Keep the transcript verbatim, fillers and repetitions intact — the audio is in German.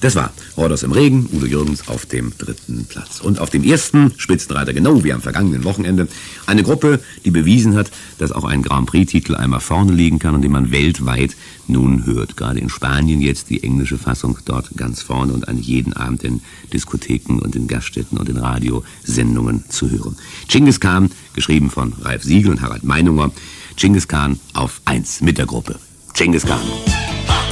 Das war Rhodos im Regen, Udo Jürgens auf dem dritten Platz. Und auf dem ersten Spitzenreiter, genau wie am vergangenen Wochenende, eine Gruppe, die bewiesen hat, dass auch ein Grand Prix-Titel einmal vorne liegen kann und den man weltweit nun hört. Gerade in Spanien jetzt die englische Fassung dort ganz vorne und an jeden Abend in Diskotheken und in Gaststätten und in Radiosendungen zu hören. Genghis Khan, geschrieben von Ralf Siegel und Harald Meinunger. Genghis Khan auf eins mit der Gruppe. Genghis Khan.